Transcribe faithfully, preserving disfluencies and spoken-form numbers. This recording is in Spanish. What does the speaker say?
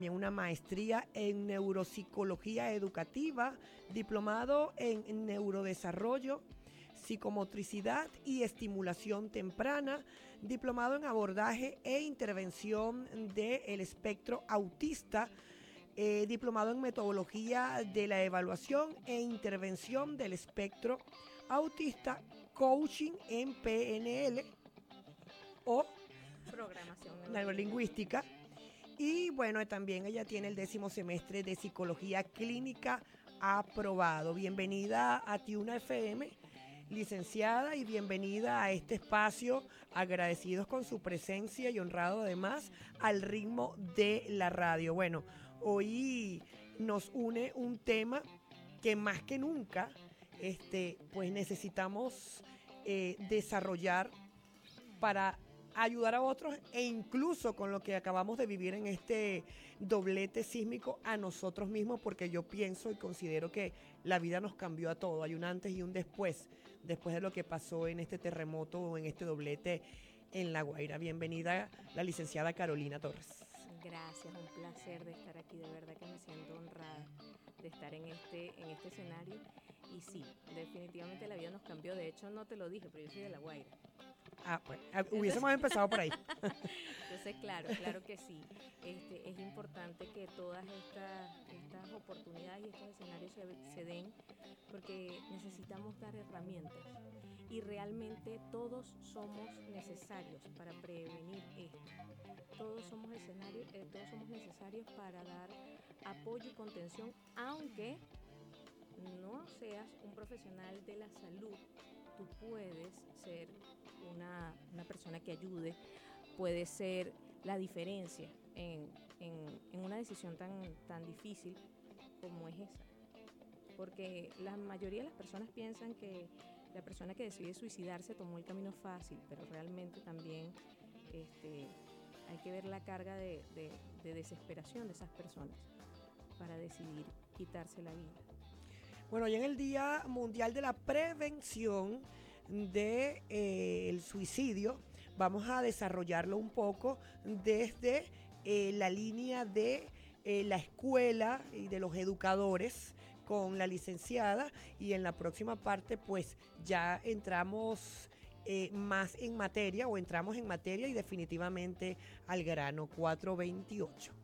Una maestría en neuropsicología educativa, diplomado en neurodesarrollo, psicomotricidad y estimulación temprana, diplomado en abordaje e intervención del espectro autista, eh, diplomado en metodología de la evaluación e intervención del espectro autista, coaching en P N L o programación neurolingüística. Y bueno, también ella tiene el décimo semestre de psicología clínica aprobado. Bienvenida a Tiuna F M, licenciada, y bienvenida a este espacio, agradecidos con su presencia y honrado además al ritmo de la radio. Bueno, hoy nos une un tema que más que nunca este, pues necesitamos eh, desarrollar para ayudar a otros, e incluso con lo que acabamos de vivir en este doblete sísmico, a nosotros mismos, porque yo pienso y considero que la vida nos cambió a todos. Hay un antes y un después, después de lo que pasó en este terremoto o en este doblete en La Guaira. Bienvenida la licenciada Carolina Torres. Gracias, un placer de estar aquí, de verdad que me siento honrada de estar en este, en este escenario. Y sí, definitivamente la vida nos cambió. De hecho, no te lo dije, pero yo soy de La Guaira. Ah, pues hubiésemos empezado por ahí. Entonces, claro, claro que sí. Este, es importante que todas estas, estas oportunidades y estos escenarios se, se den, porque necesitamos dar herramientas. Y realmente todos somos necesarios para prevenir esto. Todos somos escenarios, eh, todos somos necesarios para dar apoyo y contención, aunque no seas un profesional de la salud. Tú puedes ser una, una persona que ayude, puede ser la diferencia en, en, en una decisión tan, tan difícil como es esa. Porque la mayoría de las personas piensan que la persona que decide suicidarse tomó el camino fácil, pero realmente también este, hay que ver la carga de, de, de desesperación de esas personas para decidir quitarse la vida. Bueno, hoy en el Día Mundial de la Prevención del de, eh, suicidio, vamos a desarrollarlo un poco desde eh, la línea de eh, la escuela y de los educadores con la licenciada, y en la próxima parte pues ya entramos eh, más en materia o entramos en materia y definitivamente al grano. Cuatro veintiocho.